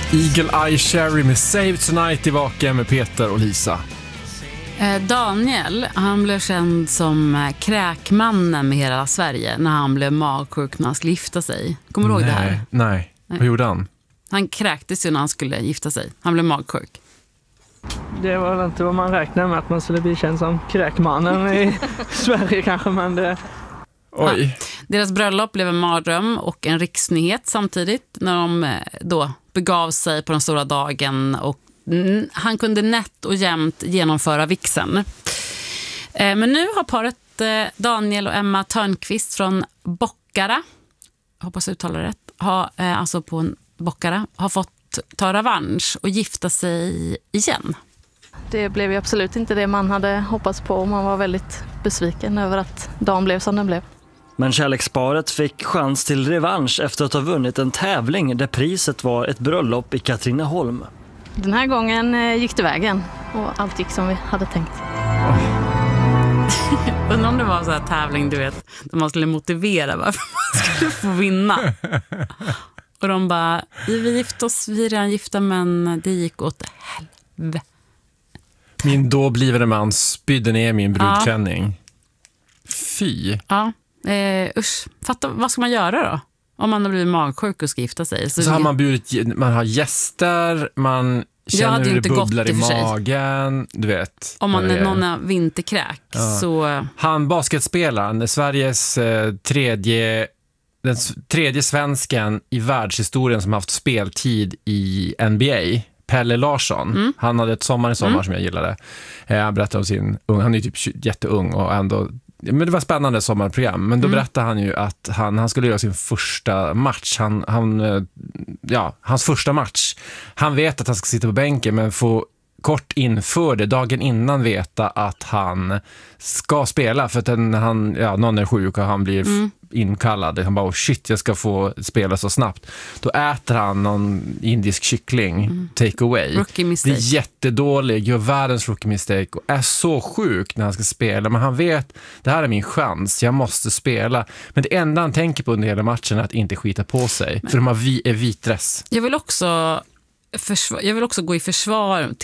Eagle Eye Cherry med Save Tonight tillbaka med Peter och Lisa. Daniel, han blev känd som kräkmannen med hela Sverige när han blev magsjuk när han skulle gifta sig. Kommer du ihåg det här? Nej. Vad gjorde han? Han kräktes ju när han skulle gifta sig. Han blev magsjuk. Det var väl inte vad man räknade med, att man skulle bli känd som kräkmannen i Sverige kanske, men det... Oj. Ja. Deras bröllop blev en mardröm och en riksnyhet samtidigt när de då begav sig på den stora dagen, och han kunde nätt och jämnt genomföra vigseln. Men nu har paret Daniel och Emma Törnqvist från Bockara, hoppas jag uttalar rätt, alltså på Bockara, har fått ta revansch och gifta sig igen. Det blev ju absolut inte det man hade hoppats på, och man var väldigt besviken över att dagen blev som den blev. Men kärleksparet fick chans till revansch efter att ha vunnit en tävling där priset var ett bröllop i Katrineholm. Den här gången gick det vägen och allt gick som vi hade tänkt. Undrar om det var en sån här tävling, du vet, där man skulle motivera varför man skulle få vinna. Och de bara, vi gifte oss, vi är redan gifta, men det gick åt helvete. Min då blivande man spydde ner min brudklänning. Fy. Ja, usch. Fatta, vad ska man göra då? Om man har blivit magsjuk och ska gifta sig. Så har man bjudit, man har gäster, man känner hur det bubblar i magen, du vet. Om man är någon är vinterkräk, så... Han basketspelaren, Sveriges den tredje svensken i världshistorien som haft speltid i NBA, Pelle Larsson. Han hade ett sommar som jag gillade. Han berättade om sin han är typ jätteung och ändå, men det var spännande sommarprogram. Men då berättade han ju att han skulle göra sin första match. Hans första match. Han vet att han ska sitta på bänken, men får kort inför det, dagen innan, veta att han ska spela för att någon är sjuk och han blir inkallad. Han bara, shit, jag ska få spela så snabbt. Då äter han någon indisk kyckling, take away. Rookie mistake. Det är jättedålig, gör världens rookie mistake och är så sjuk när han ska spela. Men han vet, det här är min chans, jag måste spela. Men det enda han tänker på under hela matchen är att inte skita på sig. För de har vitdress. Jag vill också gå i försvar